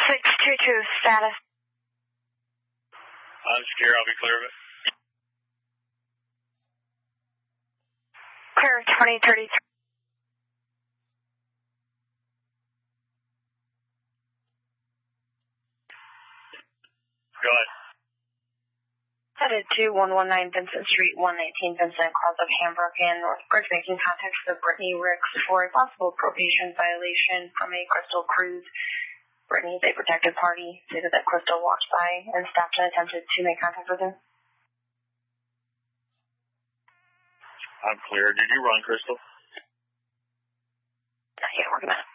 622 status. I'm secure, I'll be clear of it. Clear 2033. Go ahead. Headed to 1119 Vincent Street, 119 Vincent, across of Hamburgen, Northbridge, making contact with Brittany Ricks for a possible probation violation from a Crystal Cruise. Brittany is a protected party, stated that Crystal walked by and stopped and attempted to make contact with him. I'm clear. Did you run, Crystal? Not yet, working on it.